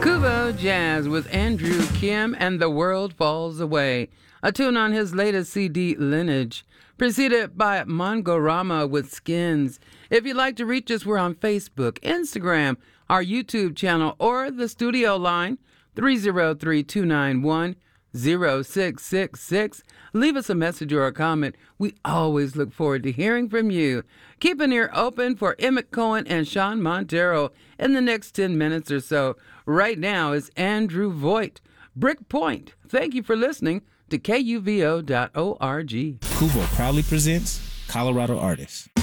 Kubo Jazz with Andrew Kim and The World Falls Away, a tune on his latest CD, Lineage, preceded by Mongorama with Skins. If you'd like to reach us, we're on Facebook, Instagram, our YouTube channel, or the studio line, 303-291-0666. Leave us a message or a comment. We always look forward to hearing from you. Keep an ear open for Emmett Cohen and Sean Montero in the next 10 minutes or so. Right now is Andrew Voigt, Brick Point. Thank you for listening to KUVO.org. Kubo proudly presents Colorado Artists.